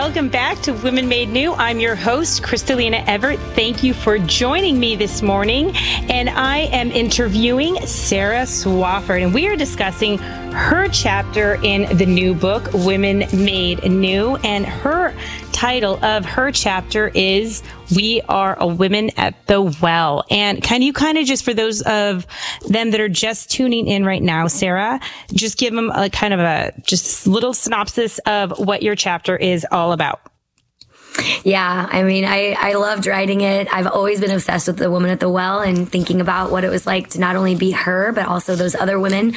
welcome back to Women Made New. I'm your host, Kristalina Everett. Thank you for joining me this morning. And I am interviewing Sarah Swafford, and we are discussing her chapter in the new book, Women Made New. And her title of her chapter is We Are a Women at the Well. And can you kind of just, for those of them that are just tuning in right now, Sarah, just give them a kind of a just little synopsis of what your chapter is all about? Yeah, I mean, I loved writing it. I've always been obsessed with the woman at the well and thinking about what it was like to not only be her, but also those other women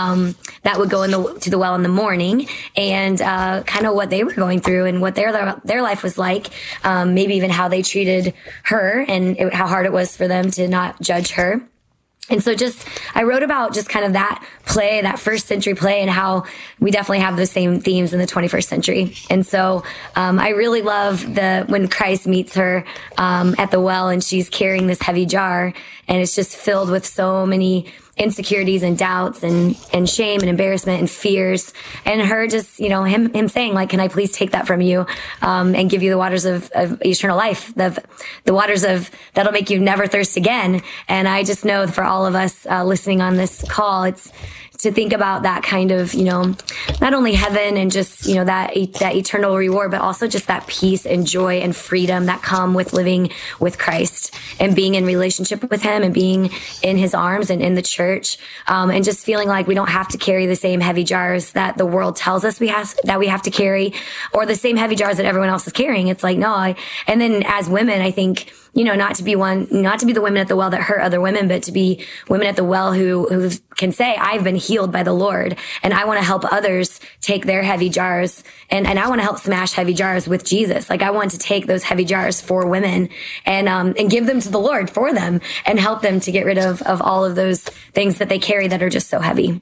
that would go to the well in the morning, and kind of what they were going through and what their life was like, maybe even how they treated her and how hard it was for them to not judge her. And so I wrote about just kind of that play, that first century play, and how we definitely have the same themes in the 21st century. And so I really love when Christ meets her at the well, and she's carrying this heavy jar, and it's just filled with so many insecurities and doubts and shame and embarrassment and fears. And her just, him saying, like, can I please take that from you and give you the waters of eternal life, the waters that'll make you never thirst again. And I just know for all of us listening on this call, it's to think about that kind of, not only heaven and just, that eternal reward, but also just that peace and joy and freedom that come with living with Christ and being in relationship with him and being in his arms and in the church. And just feeling like we don't have to carry the same heavy jars that the world tells us we have to carry, or the same heavy jars that everyone else is carrying. It's like, no. And then as women, I think, not to be the women at the well that hurt other women, but to be women at the well who can say, I've been healed by the Lord, and I want to help others take their heavy jars, and I want to help smash heavy jars with Jesus. Like, I want to take those heavy jars for women and give them to the Lord for them and help them to get rid of all of those things that they carry that are just so heavy.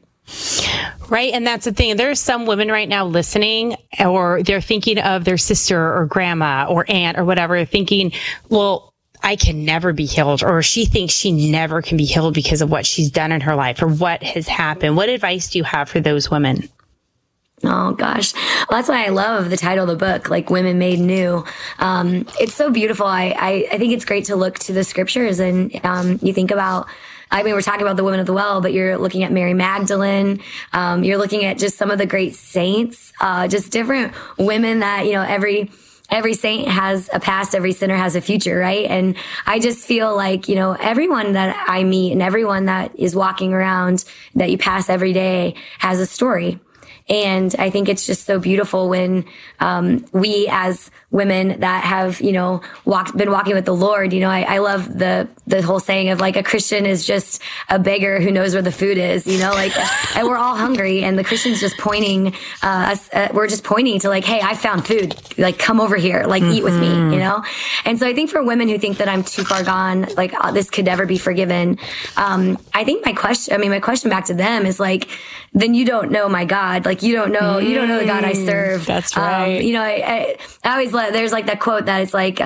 Right. And that's the thing. There's some women right now listening, or they're thinking of their sister or grandma or aunt or whatever, thinking, well, I can never be healed, or she thinks she never can be healed because of what she's done in her life or what has happened. What advice do you have for those women? Oh, gosh. Well, that's why I love the title of the book, like Women Made New. It's so beautiful. I think it's great to look to the scriptures, and you think about, we're talking about the women at the well, but you're looking at Mary Magdalene. You're looking at just some of the great saints, just different women that, every saint has a past, every sinner has a future, right? And I just feel like, everyone that I meet and everyone that is walking around that you pass every day has a story. And I think it's just so beautiful when we as women that have, been walking with the Lord, I love the whole saying of, like, a Christian is just a beggar who knows where the food is, and we're all hungry, and the Christian's just pointing we're just pointing to, like, hey, I found food, like, come over here, like, eat with me, And so I think for women who think that I'm too far gone, like, this could never be forgiven, I think my question back to them is, like, then you don't know my God. Like, you don't know the God I serve. That's right. I always there's like that quote that it's like,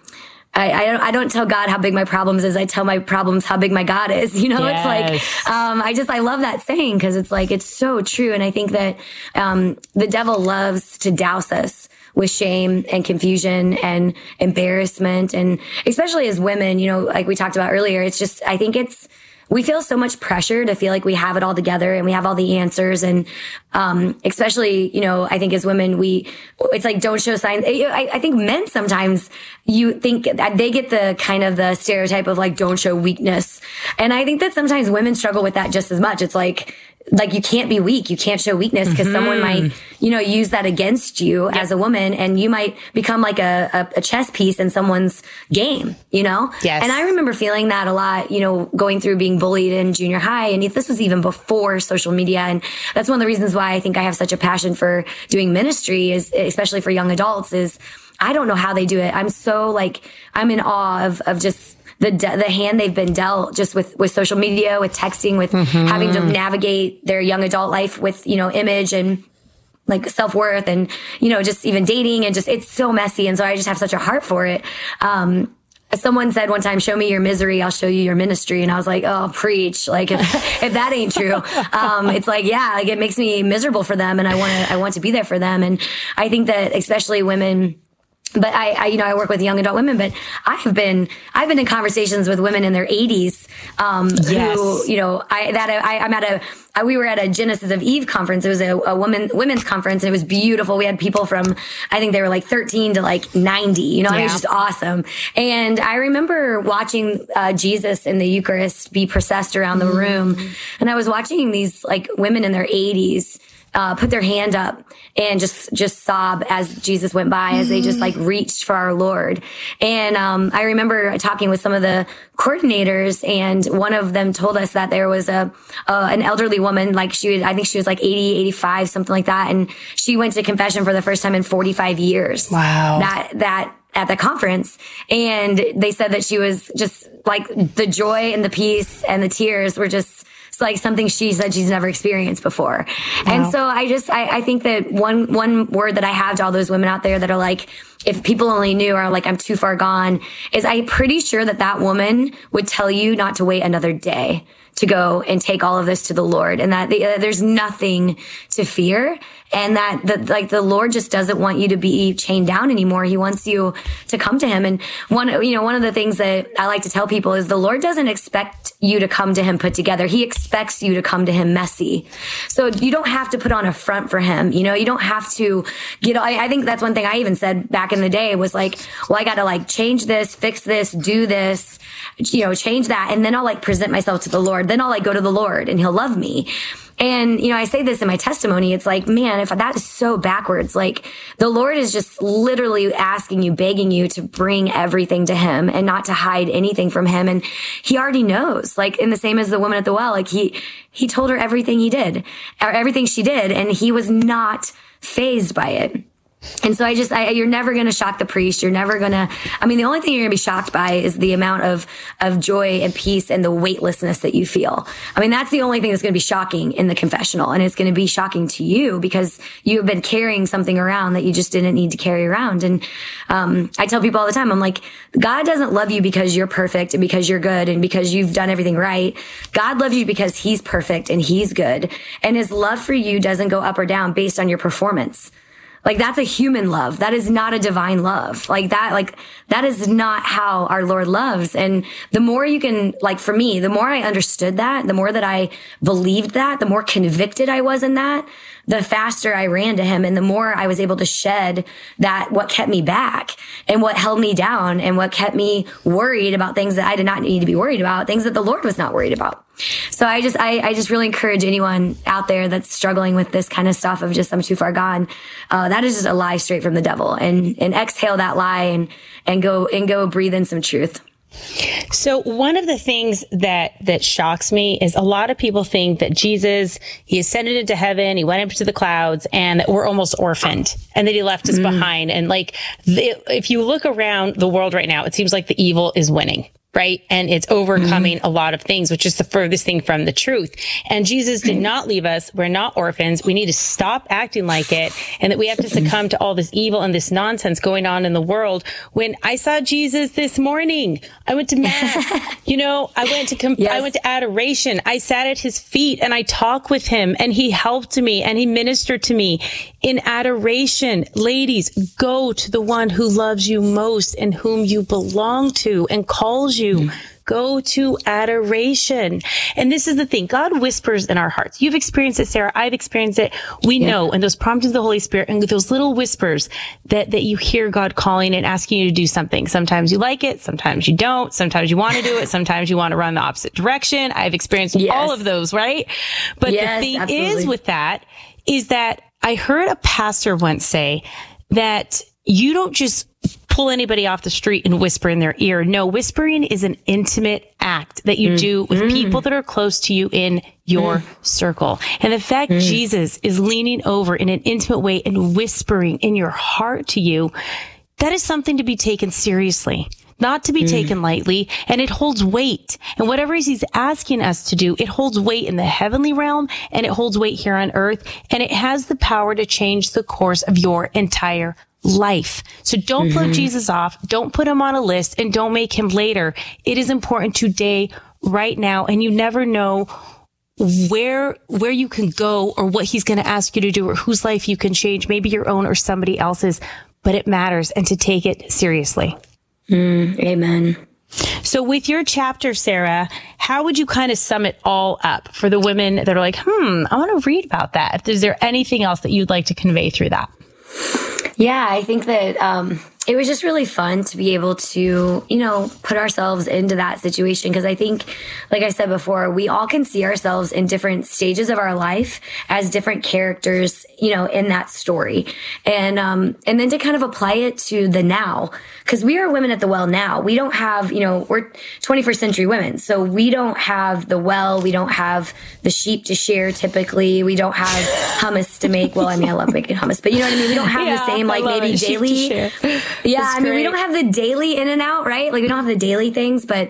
I don't tell God how big my problems is. I tell my problems how big my God is. It's like, I love that saying, because it's like, it's so true. And I think that, the devil loves to douse us with shame and confusion and embarrassment. And especially as women, like we talked about earlier, it's just, I think we feel so much pressure to feel like we have it all together and we have all the answers. And, especially, I think as women, it's like, don't show signs. I think men sometimes, you think that they get the kind of the stereotype of, like, don't show weakness. And I think that sometimes women struggle with that just as much. It's like you can't be weak. You can't show weakness, because someone might, use that against you as a woman, and you might become like a chess piece in someone's game, Yes. And I remember feeling that a lot, going through being bullied in junior high. And this was even before social media. And that's one of the reasons why I think I have such a passion for doing ministry, is especially for young adults, is I don't know how they do it. I'm so I'm in awe of just the hand they've been dealt, just with social media, with texting, with having to navigate their young adult life with, image and like self-worth and, just even dating, and just, it's so messy. And so I just have such a heart for it. someone said one time, show me your misery, I'll show you your ministry. And I was like, oh, preach. Like if that ain't true, it's like, yeah, like it makes me miserable for them. And I want to be there for them. And I think that especially women, but I work with young adult women, but I've been in conversations with women in their 80s, who, we were at a Genesis of Eve conference. It was a women's conference, and it was beautiful. We had people from, I think they were like 13 to like 90, it was just awesome. And I remember watching Jesus in the Eucharist be processed around the room. And I was watching these like women in their 80s put their hand up and just sob as Jesus went by, as they just like reached for our Lord. And I remember talking with some of the coordinators, and one of them told us that there was an elderly woman, like I think she was like 80, 85, something like that. And she went to confession for the first time in 45 years. Wow. That at the conference. And they said that she was just like the joy and the peace and the tears were just, it's like something she said she's never experienced before. Wow. And so I think that one word that I have to all those women out there that are like, if people only knew, or like, I'm too far gone, is I'm pretty sure that woman would tell you not to wait another day to go and take all of this to the Lord, and that there's nothing to fear, and that the Lord just doesn't want you to be chained down anymore. He wants you to come to him. And one of the things that I like to tell people is the Lord doesn't expect you to come to him put together. He expects you to come to him messy. So you don't have to put on a front for him. You don't have to I think that's one thing I even said back in the day was like, well, I got to like change this, fix this, do this, change that. And then I'll like present myself to the Lord. Then I'll like go to the Lord and he'll love me. And, I say this in my testimony. It's like, man, if that is so backwards, like the Lord is just literally asking you, begging you to bring everything to him and not to hide anything from him. And he already knows, like in the same as the woman at the well, like he told her everything he did, or everything she did. And he was not fazed by it. And so you're never going to shock the priest. You're never going to, the only thing you're going to be shocked by is the amount of joy and peace and the weightlessness that you feel. That's the only thing that's going to be shocking in the confessional. And it's going to be shocking to you because you have been carrying something around that you just didn't need to carry around. And, I tell people all the time, I'm like, God doesn't love you because you're perfect and because you're good and because you've done everything right. God loves you because he's perfect and he's good. And his love for you doesn't go up or down based on your performance. Like that's a human love. That is not a divine love. That is not how our Lord loves. And the more you can, like for me, the more I understood that, the more that I believed that, the more convicted I was in that, the faster I ran to him and the more I was able to shed that what kept me back and what held me down and what kept me worried about things that I did not need to be worried about, things that the Lord was not worried about. So I just really encourage anyone out there that's struggling with this kind of stuff of just, I'm too far gone. That is just a lie straight from the devil, and exhale that lie and go breathe in some truth. So one of the things that shocks me is a lot of people think that Jesus, he ascended into heaven, he went up to the clouds, and that we're almost orphaned and that he left us behind. And if you look around the world right now, it seems like the evil is winning. Right. And it's overcoming a lot of things, which is the furthest thing from the truth. And Jesus did not leave us. We're not orphans. We need to stop acting like it, and that we have to succumb to all this evil and this nonsense going on in the world. When I saw Jesus this morning, I went to mass, I went to adoration. I sat at his feet and I talked with him, and he helped me and he ministered to me in adoration. Ladies, go to the one who loves you most and whom you belong to and calls you. Go to adoration. And this is the thing. God whispers in our hearts. You've experienced it, Sarah. I've experienced it. We know. And those promptings of the Holy Spirit and those little whispers that you hear God calling and asking you to do something. Sometimes you like it. Sometimes you don't. Sometimes you want to do it. Sometimes you want to run the opposite direction. I've experienced all of those, right? But the thing is with that is that I heard a pastor once say that you don't just pull anybody off the street and whisper in their ear. No, whispering is an intimate act that you do with people that are close to you in your circle. And the fact Jesus is leaning over in an intimate way and whispering in your heart to you, that is something to be taken seriously, not to be taken lightly. And it holds weight. And whatever he's asking us to do, it holds weight in the heavenly realm and it holds weight here on earth. And it has the power to change the course of your entire life. So don't blow Jesus off. Don't put him on a list and don't make him later. It is important today, right now. And you never know where you can go or what he's going to ask you to do or whose life you can change, maybe your own or somebody else's, but it matters, and to take it seriously. Amen. So with your chapter, Sarah, how would you kind of sum it all up for the women that are like, I want to read about that? Is there anything else that you'd like to convey through that? Yeah, I think that it was just really fun to be able to, put ourselves into that situation. Because I think, like I said before, we all can see ourselves in different stages of our life as different characters, in that story. And then to kind of apply it to the now. Because we are women at the well now. We don't have, we're 21st century women. So we don't have the well. We don't have the sheep to shear typically. We don't have hummus to make. Well, I love making hummus. But you know what I mean? We don't have the same, maybe daily. Yeah, we don't have the daily in and out, right? We don't have the daily things, but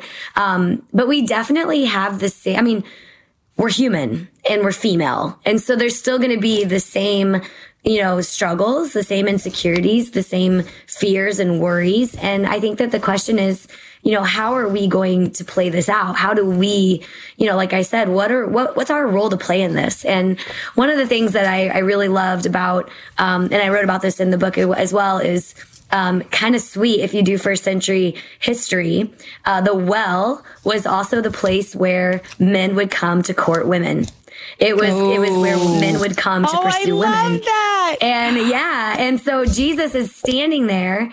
we definitely have the same. We're human and we're female. And so there's still going to be the same, struggles, the same insecurities, the same fears and worries. And I think that the question is, how are we going to play this out? How do we, like I said, what's our role to play in this? And one of the things that I really loved about, and I wrote about this in the book as well, is kind of sweet. If you do first century history, the well was also the place where men would come to court women. It was where men would come to pursue women. I love that. And so Jesus is standing there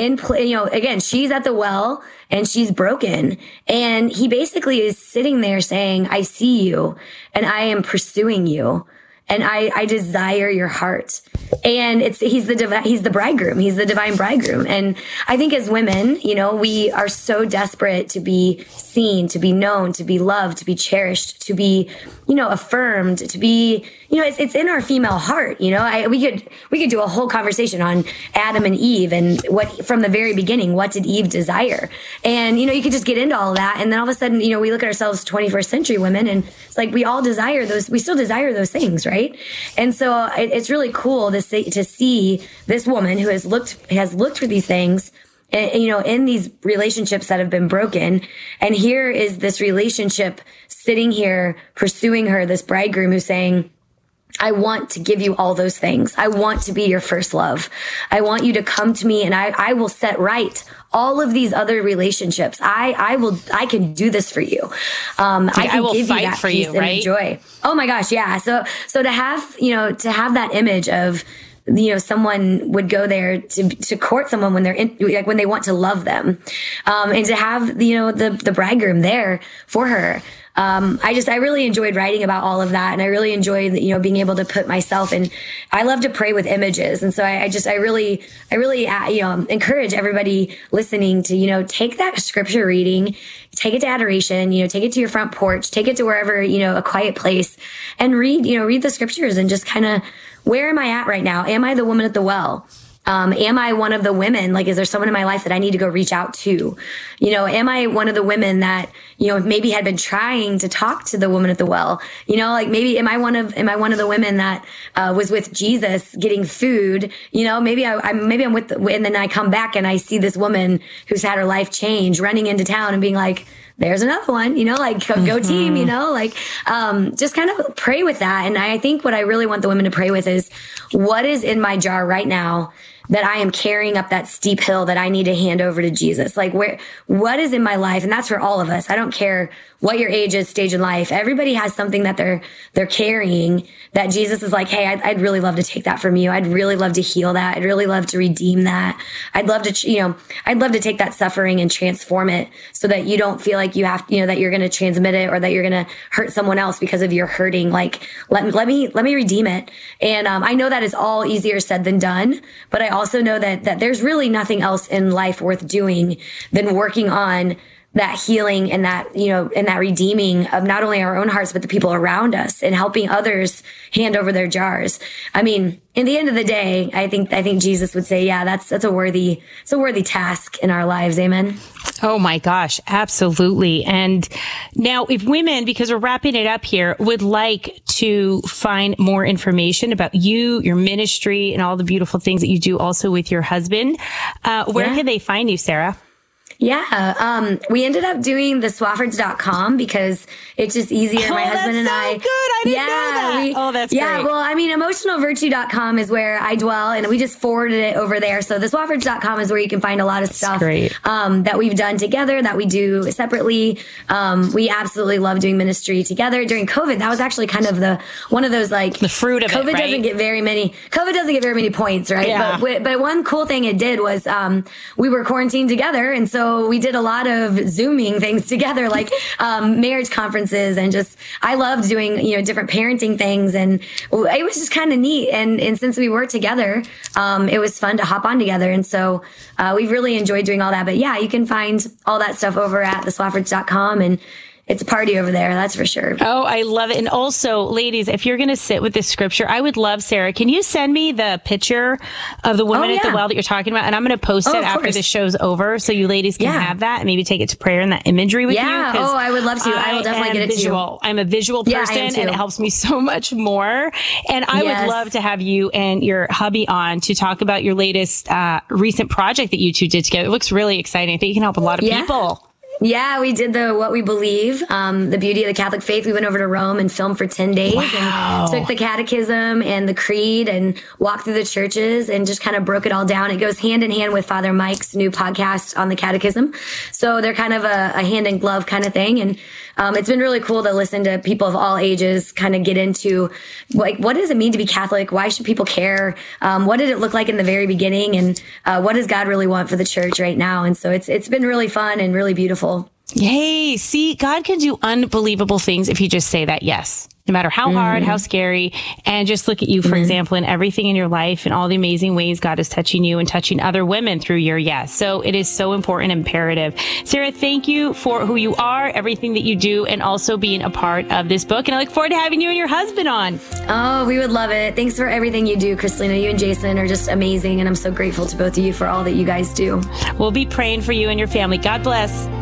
again, she's at the well and she's broken. And he basically is sitting there saying, I see you and I am pursuing you. And I desire your heart. And he's the bridegroom. He's the divine bridegroom. And I think as women, we are so desperate to be seen, to be known, to be loved, to be cherished, to be, affirmed, to be, it's in our female heart. We could do a whole conversation on Adam and Eve and from the very beginning, what did Eve desire? And, you could just get into all of that. And then all of a sudden, we look at ourselves 21st century women and it's like, we all desire those, we still desire those things, right? And so it's really cool to see this woman who has looked for these things, in these relationships that have been broken. And here is this relationship sitting here pursuing her, this bridegroom who's saying, I want to give you all those things. I want to be your first love. I want you to come to me and I will set right all of these other relationships. I can do this for you. I can give you that peace and joy. Oh my gosh. Yeah. So to have that image of, someone would go there to court someone when they're when they want to love them. And to have, the bridegroom there for her. I really enjoyed writing about all of that. And I really enjoyed, being able to put myself in. I love to pray with images. And so I really encourage everybody listening to, take that scripture reading, take it to adoration, take it to your front porch, take it to wherever, a quiet place and read the scriptures and just kind of, where am I at right now? Am I the woman at the well? Am I one of the women? Is there someone in my life that I need to go reach out to? Am I one of the women that, maybe had been trying to talk to the woman at the well? Maybe am I one of the women that, was with Jesus getting food? Maybe I'm with, and then I come back and I see this woman who's had her life change running into town and being like, there's another one, go team, just kind of pray with that. And I think what I really want the women to pray with is what is in my jar right now that I am carrying up that steep hill that I need to hand over to Jesus? What is in my life? And that's for all of us. I don't care what your age is, stage in life. Everybody has something that they're carrying that Jesus is like, hey, I'd really love to take that from you. I'd really love to heal that. I'd really love to redeem that. I'd love to take that suffering and transform it so that you don't feel like you have, that you're going to transmit it or that you're going to hurt someone else because of your hurting. Let me redeem it. And, I know that is all easier said than done, but I also know that there's really nothing else in life worth doing than working on that healing and that, and that redeeming of not only our own hearts, but the people around us, and helping others hand over their jars. I mean, in the end of the day, I think Jesus would say, yeah, that's a worthy task in our lives. Amen. Oh my gosh, absolutely. And now if women, because we're wrapping it up here, would like to find more information about you, your ministry, and all the beautiful things that you do also with your husband, where can they find you, Sarah? Yeah. We ended up doing the Swaffords.com because it's just easier. My husband and I. Good. I didn't know that. That's great. Yeah. Well, I mean, emotionalvirtue.com is where I dwell, and we just forwarded it over there. So the Swaffords.com is where you can find a lot of stuff that we've done together, that we do separately. We absolutely love doing ministry together during COVID. That was actually kind of one of those the fruit of COVID it, right? COVID doesn't get very many points, right? Yeah. But one cool thing it did was we were quarantined together, and so we did a lot of Zooming things together, like marriage conferences, and I loved doing different parenting things, and it was just kind of neat. And since we were together, it was fun to hop on together, and so we've really enjoyed doing all that. But yeah, you can find all that stuff over at theswaffords.com, and it's a party over there, that's for sure. Oh, I love it. And also, ladies, if you're going to sit with this scripture, I would love, Sarah, can you send me the picture of the woman at the well that you're talking about? And I'm going to post it after the show's over, so you ladies can have that and maybe take it to prayer and that imagery with you. Yeah. Oh, I would love to. I will definitely get it to you. I'm a visual person, and it helps me so much more. And I would love to have you and your hubby on to talk about your latest recent project that you two did together. It looks really exciting. I think you can help a lot of people. Yeah, we did the What We Believe, the beauty of the Catholic faith. We went over to Rome and filmed for 10 days and took the catechism and the creed and walked through the churches and just kind of broke it all down. It goes hand in hand with Father Mike's new podcast on the catechism. So they're kind of a hand in glove kind of thing. And it's been really cool to listen to people of all ages kind of get into what does it mean to be Catholic? Why should people care? What did it look like in the very beginning? And what does God really want for the church right now? And so it's been really fun and really beautiful. Yay. See, God can do unbelievable things if you just say that yes, no matter how hard, how scary, and just look at you, for example, in everything in your life and all the amazing ways God is touching you and touching other women through your yes. So it is so important and imperative. Sarah, thank you for who you are, everything that you do, and also being a part of this book. And I look forward to having you and your husband on. Oh, we would love it. Thanks for everything you do, Kristalina. You and Jason are just amazing. And I'm so grateful to both of you for all that you guys do. We'll be praying for you and your family. God bless.